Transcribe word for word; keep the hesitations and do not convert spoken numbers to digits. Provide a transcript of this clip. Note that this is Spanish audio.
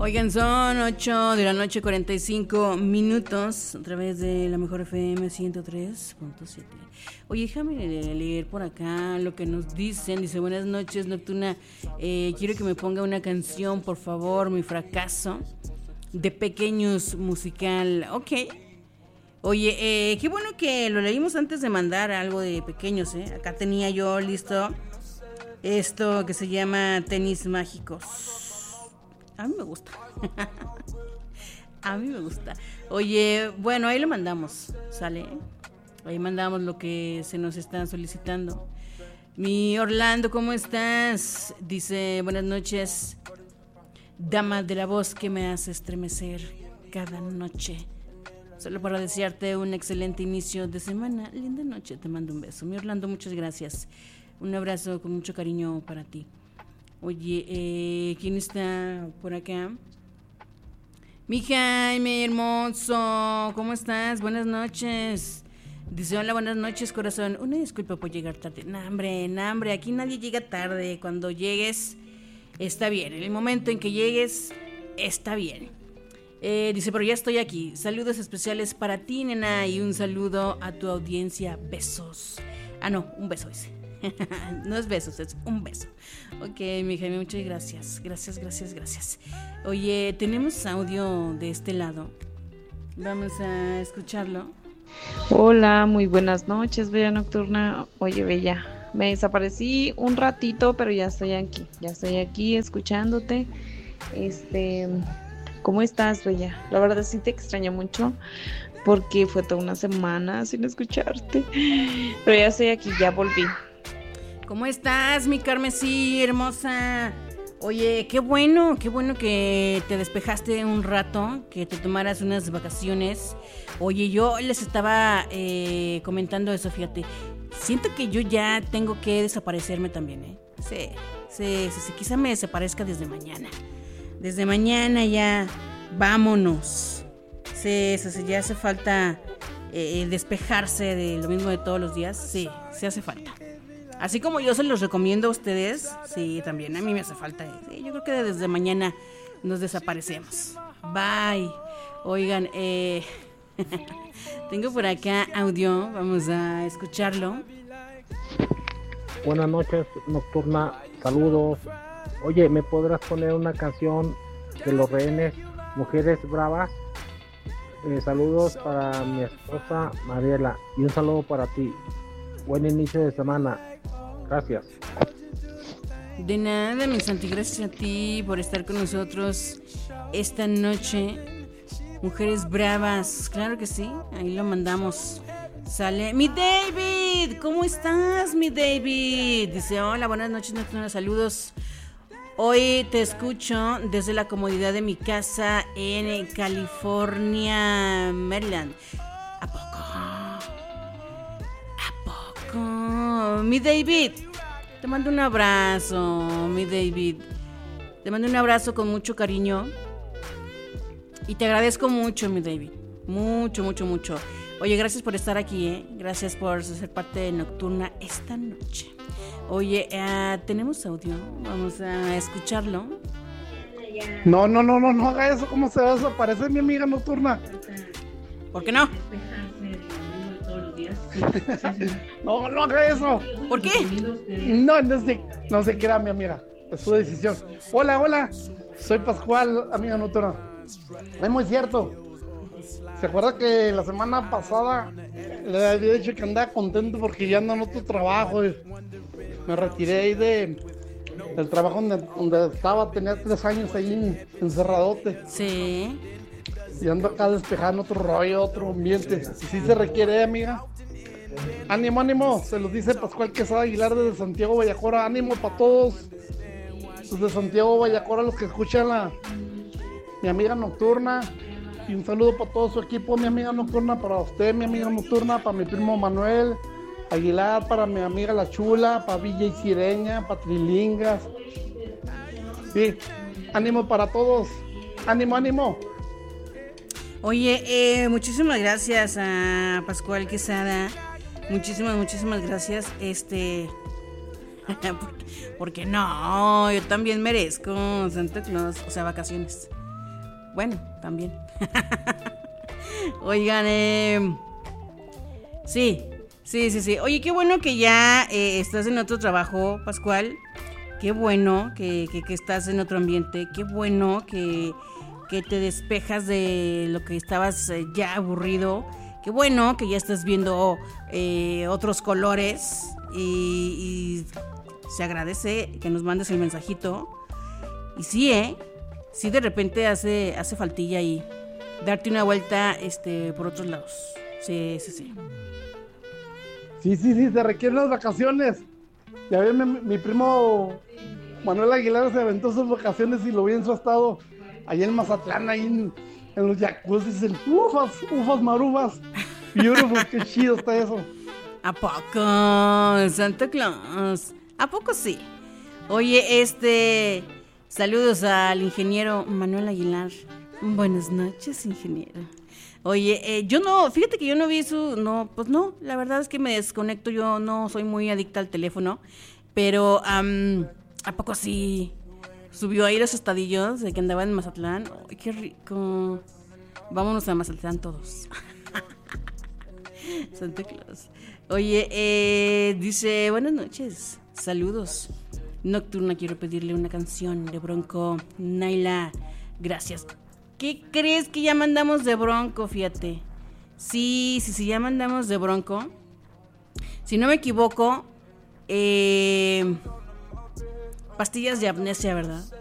Oigan, son ocho de la noche, cuarenta y cinco minutos, a través de la mejor F M ciento tres punto siete. Oye, déjame leer por acá lo que nos dicen. Dice, buenas noches, Nocturna. Eh, quiero que me ponga una canción, por favor, Mi Fracaso, de Pequeños Musical. Ok. Oye, eh, qué bueno que lo leímos antes de mandar algo de Pequeños, ¿eh? Acá tenía yo listo esto que se llama Tenis Mágicos. A mí me gusta. A mí me gusta. Oye, bueno, ahí lo mandamos, ¿sale? Ahí mandamos lo que se nos están solicitando. Mi Orlando, ¿cómo estás? Dice, buenas noches, dama de la voz que me hace estremecer cada noche. Solo para desearte un excelente inicio de semana. Linda noche, te mando un beso. Mi Orlando, muchas gracias. Un abrazo con mucho cariño para ti. Oye, eh, ¿quién está por acá? Mi Jaime, hermoso, ¿cómo estás? Buenas noches. Dice, hola, buenas noches, corazón. Una disculpa por llegar tarde. No, hombre, no, hombre, aquí nadie llega tarde. Cuando llegues, está bien. En el momento en que llegues, está bien. Eh, dice, pero ya estoy aquí. Saludos especiales para ti, nena, y un saludo a tu audiencia. Besos. Ah, no, un beso dice. No es besos, es un beso. Ok, mi Jaime, muchas gracias. Gracias, gracias, gracias. Oye, tenemos audio de este lado. Vamos a escucharlo. Hola, muy buenas noches, Bella Nocturna. Oye, Bella, me desaparecí un ratito, pero ya estoy aquí. Ya estoy aquí escuchándote. Este, ¿cómo estás, Bella? La verdad sí te extraño mucho, porque fue toda una semana sin escucharte. Pero ya estoy aquí, ya volví. ¿Cómo estás, mi Carmesí, hermosa? Oye, qué bueno, qué bueno que te despejaste un rato, que te tomaras unas vacaciones. Oye, yo les estaba eh, comentando eso, fíjate. Siento que yo ya tengo que desaparecerme también, ¿eh? Sí, sí, sí, sí, quizá me desaparezca desde mañana. Desde mañana ya, vámonos. Sí, sí, sí, ya hace falta eh, despejarse de lo mismo de todos los días. Sí, sí hace falta. Así como yo se los recomiendo a ustedes, sí, también a mí me hace falta. Sí, yo creo que desde mañana nos desaparecemos. Bye. Oigan, eh, tengo por acá audio, vamos a escucharlo. Buenas noches, Nocturna, saludos. Oye, ¿me podrás poner una canción de Los Rehenes, Mujeres Bravas? Eh, saludos para mi esposa Mariela y un saludo para ti. Buen inicio de semana. Gracias. De nada, mi Santi, gracias a ti por estar con nosotros esta noche. Mujeres Bravas, claro que sí, ahí lo mandamos. Sale, mi David, ¿cómo estás, mi David? Dice, hola, buenas noches, Nocturna, saludos. Hoy te escucho desde la comodidad de mi casa en California, Maryland. ¿A poco? ¿A poco? Mi David, te mando un abrazo, mi David. Te mando un abrazo con mucho cariño. Y te agradezco mucho, mi David. Mucho, mucho, mucho. Oye, gracias por estar aquí, ¿eh? Gracias por ser parte de Nocturna esta noche. Oye, uh, tenemos audio. Vamos a escucharlo. No, no, no, no, no haga eso. ¿Cómo se va a desaparecer mi amiga Nocturna? ¿Por qué no? No, no haga eso. ¿Por qué? No, no sé, no sé qué era mi amiga. Es su decisión. Hola, hola. Soy Pascual, amiga Nocturna. Es muy cierto. ¿Se acuerda que la semana pasada le había dicho que andaba contento porque ya ando en otro trabajo? Me retiré de, del trabajo donde, donde estaba, tenía tres años ahí encerradote. Sí. Y ando acá despejando otro rollo, otro ambiente. Y sí se requiere, amiga. Ánimo, ánimo. Se los dice Pascual Quesada Aguilar desde Santiago Vallacora. Ánimo para todos. Desde Santiago Vallacora, los que escuchan a mi amiga Nocturna. Y un saludo para todo su equipo, mi amiga Nocturna, para usted, mi amiga Nocturna, para mi primo Manuel Aguilar, para mi amiga La Chula, para Villa y Cireña, para Trilingas. Sí, ánimo para todos, ánimo, ánimo. Oye, eh, muchísimas gracias a Pascual Quesada, muchísimas, muchísimas gracias, este, porque no, yo también merezco Santa Claus, o sea, vacaciones. bueno, también. Oigan, eh, sí, sí, sí, sí. Oye, qué bueno que ya eh, estás en otro trabajo, Pascual. Qué bueno que, que, que estás en otro ambiente. Qué bueno que, que te despejas de lo que estabas eh, ya aburrido. Qué bueno que ya estás viendo eh, otros colores. Y, y se agradece que nos mandes el mensajito. Y sí, ¿eh? Sí, de repente hace, hace faltilla ahí darte una vuelta este, por otros lados. Sí, sí, sí. Sí, sí, sí, se requieren las vacaciones. Ya ven, mi, mi primo Manuel Aguilar se aventó sus vacaciones y lo vi en su estado, allá en Mazatlán, ahí en, en los jacuzzis, en ufas, ufas marufas. Beautiful, qué chido está eso. ¿A poco? Santa Claus. ¿A poco sí? Oye, este... saludos al ingeniero Manuel Aguilar. Buenas noches, ingeniero. Oye, eh, yo no, fíjate que yo no vi su, no, pues no, la verdad es que me desconecto, yo no soy muy adicta al teléfono, pero um, ¿a poco sí subió ahí los estadillos de que andaba en Mazatlán? ¡Ay, qué rico! Vámonos a Mazatlán todos. Santa Claus. Oye, eh, dice, buenas noches, saludos. Nocturna, quiero pedirle una canción de Bronco. Naila, gracias. ¿Qué crees que ya mandamos de Bronco? Fíjate. Sí, sí, sí, ya mandamos de Bronco. Si no me equivoco, eh, pastillas de amnesia, ¿verdad?